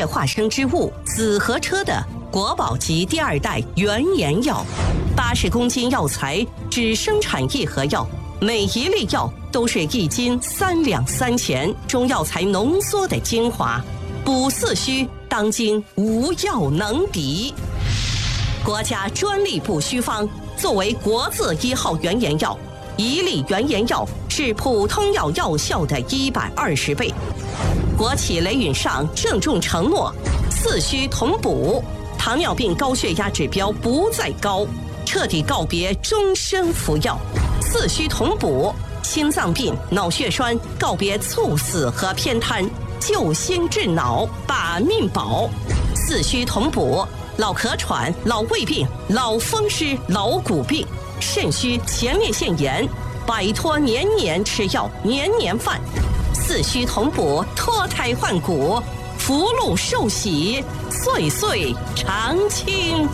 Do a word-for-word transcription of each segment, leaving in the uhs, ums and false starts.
业化生之物紫河车的国宝级第二代原研药，八十公斤药材只生产一盒药，每一粒药都是一斤三两三钱中药材浓缩的精华，补四虚，当今无药能敌。国家专利补虚方作为国字一号原研药，一粒原研药是普通药药效的一百二十倍。国企雷允上郑重承诺，四虚同补，糖尿病高血压指标不再高，彻底告别终身服药。四虚同补，心脏病、脑血栓告别猝死和偏瘫，救心治脑，把命保。四虚同补，老咳喘、老胃病、老风湿、老骨病、肾虚、前列腺炎，摆脱年年吃药、年年犯。四虚同补，脱胎换骨，福禄寿喜，岁岁常青。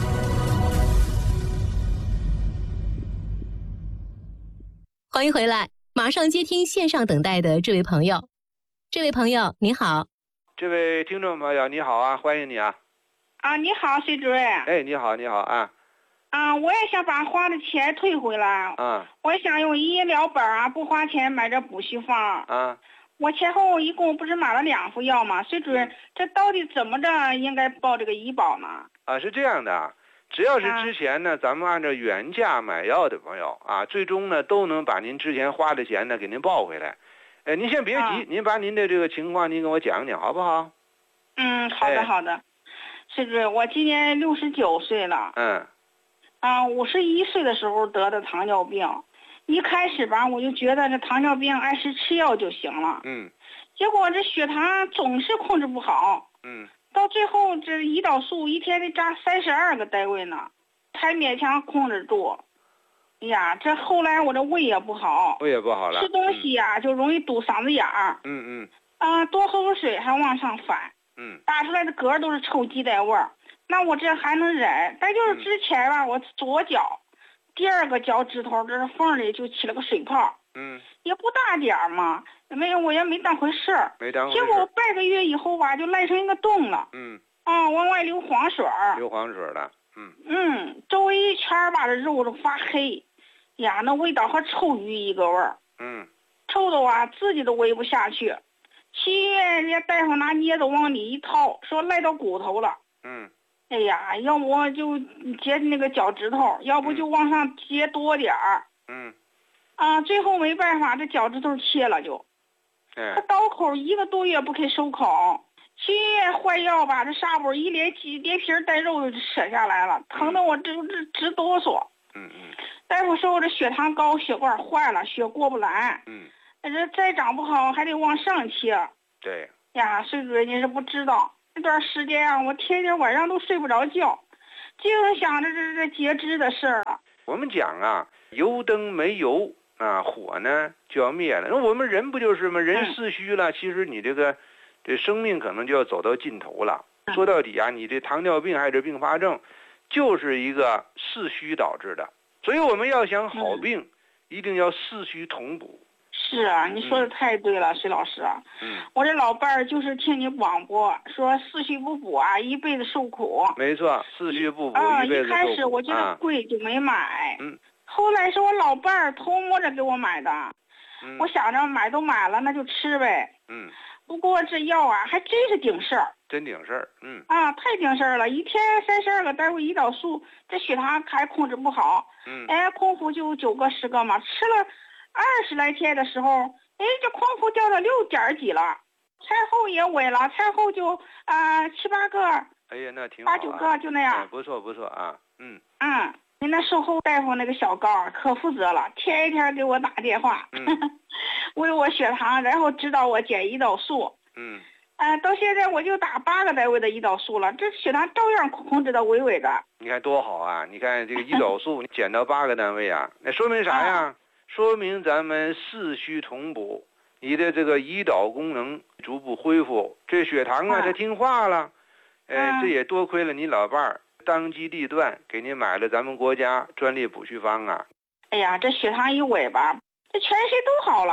欢迎回来，马上接听线上等待的这位朋友。这位朋友你好。 这位听众朋友你好啊，欢迎你啊。 啊，你好，徐主任。 哎，你好，你好啊。 啊，我也想把花的钱退回来。 啊。 我也想用医疗本啊，不花钱买这补虚方。 啊。 我前后一共不是买了两副药吗？徐主任，这到底怎么着应该报这个医保呢？ 啊，是这样的啊，只要是之前呢，啊、咱们按照原价买药的朋友啊，最终呢都能把您之前花的钱呢给您报回来。哎，您先别急，啊、您把您的这个情况您跟我讲讲好不好？ 嗯，好的、哎、好的。徐主任，我今年六十九岁了。 嗯。 啊，五十一岁的时候得的糖尿病。一开始吧，我就觉得这糖尿病按时吃药就行了。 嗯。结果这血糖总是控制不好。 嗯。 到最后这胰岛素一天得扎三十二个单位呢，才勉强控制住。哎呀，这后来我这胃也不好。 胃也不好了。 吃东西呀、啊嗯、就容易堵嗓子眼儿。 嗯嗯。 啊，多喝口水还往上反。 嗯。 打出来的嗝都是臭鸡蛋味儿。那我这还能忍，但就是之前吧，嗯、我左脚。第二个脚趾头这缝里就起了个水泡， 嗯， 也不大点儿嘛，没有我也没当回事儿， 没当回事。 结果半个月以后吧，就烂成一个洞了， 嗯， 啊，往外流黄水儿， 流黄水了，嗯， 嗯，周围一圈吧，这肉都发黑，呀，那味道和臭鱼一个味儿， 嗯， 臭的啊自己都喂不下去，去医院人家大夫拿镊子往里一掏，说赖到骨头了， 嗯。 哎呀，要不我就截那个脚趾头，要不就往上截多点儿。 嗯。 啊，最后没办法，这脚趾头切了就。 嗯。 他刀口一个多月不肯收口，去医院换药吧，这纱布一连几连皮带肉就扯下来了，疼得我直直直哆嗦。 嗯嗯。 大夫说我这血糖高，血管坏了，血过不来。 嗯。 这再长不好还得往上切。 对。 呀，孙主任你是不知道。这段时间啊，我天天晚上都睡不着觉，净想着这这截肢的事儿了。 我们讲啊，油灯没油啊，火呢就要灭了。那我们人不就是吗？人四虚了，嗯、其实你这个这生命可能就要走到尽头了。嗯、说到底啊，你这糖尿病还是并发症，就是一个四虚导致的。所以我们要想好病，嗯、一定要四虚同补。 是啊，你说的太对了，徐、嗯、老师。 嗯， 我这老伴儿就是听你广播说四虚不补啊，一辈子受苦。 没错，四虚不补、 啊、 一辈子受苦。 一开始我觉得贵就没买， 嗯， 后来是我老伴儿偷摸着给我买的。 嗯， 我想着买都买了，那就吃呗。 嗯， 不过这药啊，还真是顶事儿。 真顶事儿，嗯。 啊，太顶事儿了！一天三十二个单位胰岛素，这血糖还控制不好。 嗯， 哎，空腹就九个十个嘛，吃了。二十来天的时候，哎，这空腹掉到六点几了，餐后也稳了，餐后就啊、呃、七八个， 哎呀，那挺好、啊， 八九个就那样， 哎、不错不错啊，嗯嗯，您那售后大夫那个小高可负责了，天天给我打电话， 嗯、 问我血糖，然后指导我减胰岛素， 嗯， 啊、呃，到现在我就打八个单位的胰岛素了，这血糖照样控制的稳稳的。 你看多好啊！你看这个胰岛素你减到八个单位啊，那说明啥呀？啊说明咱们四虚同补，你的这个胰岛功能逐步恢复，这血糖啊，它听话了，哎，这也多亏了你老伴儿当机立断给您买了咱们国家专利补虚方啊。 哎呀，这血糖一稳吧，这全身都好了。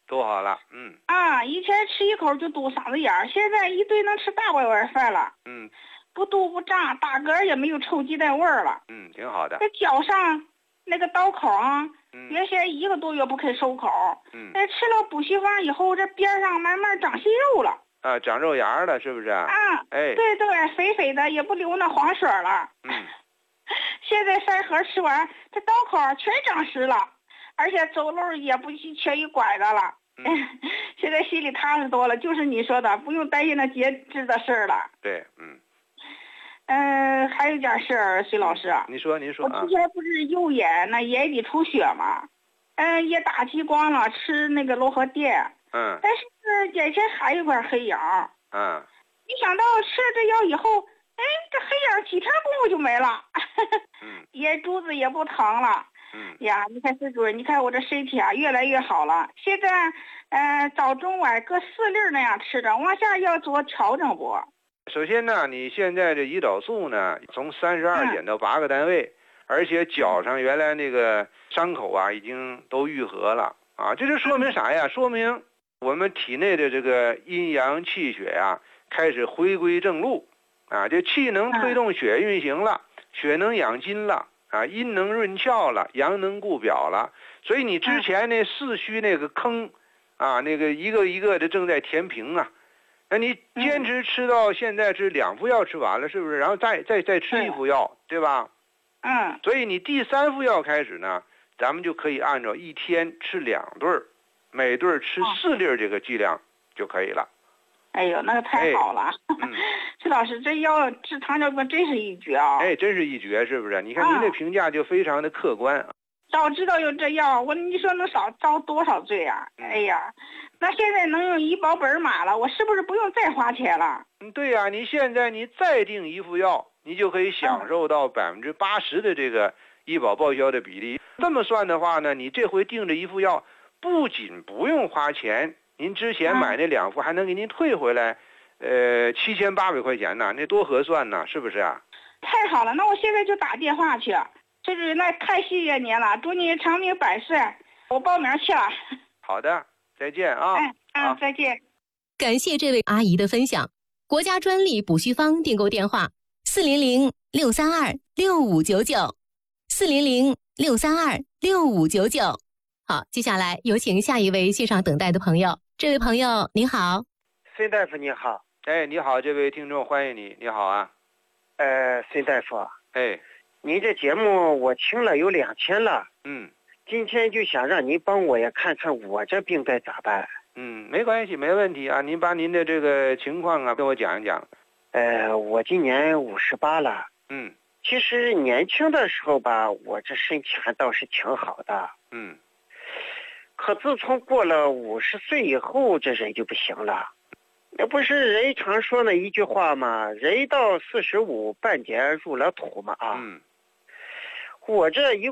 都好了，嗯。 啊，以前吃一口就堵嗓子眼儿，现在一顿能吃大碗碗饭了。 嗯。 不嘟不胀，打嗝也没有臭鸡蛋味儿了。 嗯，挺好的。 这脚上那个刀口啊， 嗯、 原先一个多月不肯收口。 嗯。 那吃了补虚方以后，这边上慢慢长细肉了。 啊，长肉芽了，是不是？啊。哎。 对对，肥肥的，也不流那黄水了。 嗯。 现在三盒吃完，这刀口全长实了，而且走路也不缺一拐的了。 嗯。 现在心里踏实多了，就是你说的，不用担心那截肢的事儿了。 对，嗯。 嗯、呃，还有点事儿，隋老师。 你说，你说啊。 我之前不是右眼那眼底出血吗？嗯、呃，也打激光了，吃那个罗和电。 嗯。 但是眼前还有块黑影。 嗯。 没想到吃了这药以后，哎，这黑影几天功夫就没了。 嗯。 眼珠子也不疼了。 嗯。 呀，你看孙主任，你看我这身体啊，越来越好了。现在，呃，早中晚各四粒那样吃着，往下要做调整不？ 首先呢，你现在这胰岛素呢，从三十二减到八个单位，嗯、而且脚上原来那个伤口啊，已经都愈合了啊。这就说明啥呀？说明我们体内的这个阴阳气血呀、啊，开始回归正路啊。这气能推动血运行了，血能养筋了啊，阴能润窍了，阳能固表了。所以你之前那四虚那个坑啊，那个一个一个的正在填平啊。那你坚持吃到现在是两副药吃完了，是不是？然后再再再吃一副药，对吧？ 嗯。 所以你第三副药开始呢，咱们就可以按照一天吃两顿儿，每顿儿吃四粒儿这个剂量就可以了。 哎呦，那个太好了！嗯，崔老师，这药治糖尿病真是一绝啊！ 哎，真是一绝，是不是？你看您这评价就非常的客观。嗯、 早知道有这药，我你说能少遭多少罪啊？ 嗯、 哎呀！那现在能用医保本码了，我是不是不用再花钱了？ 嗯，对呀、啊，你现在你再订一副药，你就可以享受到百分之八十的这个医保报销的比例。这么算的话呢，你这回订这一副药，不仅不用花钱，您之前买那两副还能给您退回来，呃，七千八百块钱呢，那多合算呢，是不是啊？ 太好了，那我现在就打电话去。这是那太谢谢您了，祝您长命百岁，我报名去了。 好的。再见啊！ 哎，啊，再见。 感谢这位阿姨的分享。国家专利补虚方订购电话：四零零六三二六五九九，四零零六三二六五九九。好，接下来有请下一位线上等待的朋友。这位朋友您好， 孙大夫你好。 哎，你好，这位听众欢迎你，你好啊。 呃，孙大夫。 哎， 您这节目我听了有两天了。 嗯。 今天就想让您帮我也看看我这病该咋办。 嗯，没关系，没问题啊。您把您的这个情况啊跟我讲一讲。 呃，我今年五十八了。 嗯。 其实年轻的时候吧，我这身体还倒是挺好的。 嗯。 可自从过了五十岁以后，这人就不行了。那不是人常说那一句话吗？人到四十五，半截入了土嘛啊。 嗯。 我这一